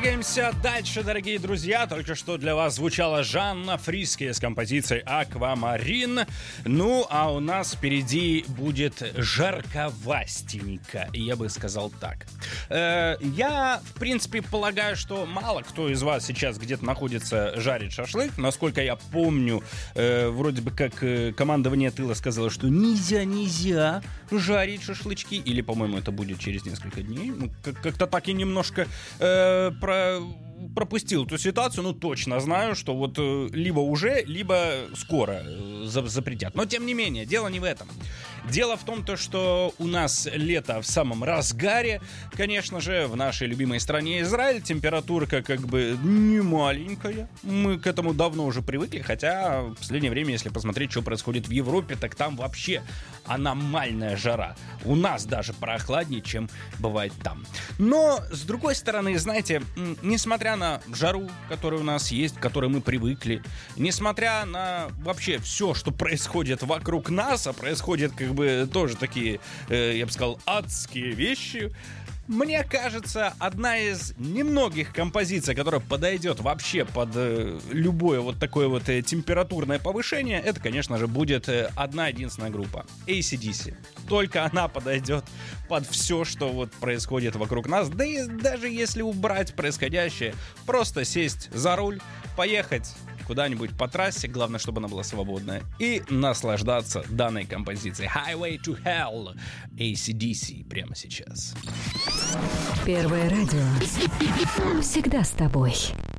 Двигаемся дальше, дорогие друзья. Только что для вас звучала Жанна Фриске с композицией «Аквамарин». Ну, а у нас впереди будет жарковастенько, я бы сказал так. Я, в принципе, полагаю, что мало кто из вас сейчас где-то находится, жарит шашлык. Насколько я помню, вроде бы как командование тыла сказало, что нельзя жарить шашлычки. Или, по-моему, это будет через несколько дней. Ну, как-то так и немножко пропустил эту ситуацию, ну, точно знаю, что вот либо уже, либо скоро запретят. Но, тем не менее, дело не в этом. Дело в том, что у нас лето в самом разгаре. Конечно же, в нашей любимой стране Израиль температурка как бы не маленькая. Мы к этому давно уже привыкли, хотя в последнее время, если посмотреть, что происходит в Европе, так там вообще аномальная жара. У нас даже прохладнее, чем бывает там. Но, с другой стороны, знаете, несмотря на жару, которая у нас есть, к которой мы привыкли, несмотря на вообще все, что происходит вокруг нас, а происходит как бы тоже такие, я бы сказал, адские вещи, мне кажется, одна из немногих композиций, которая подойдет вообще под любое вот такое вот температурное повышение, это, конечно же, будет одна единственная группа — AC/DC. Только она подойдет под все, что вот происходит вокруг нас. Да и даже если убрать происходящее, просто сесть за руль, поехать куда-нибудь по трассе, главное, чтобы она была свободная, и наслаждаться данной композицией. Highway to Hell, AC/DC, прямо сейчас. Первое радио. Всегда с тобой.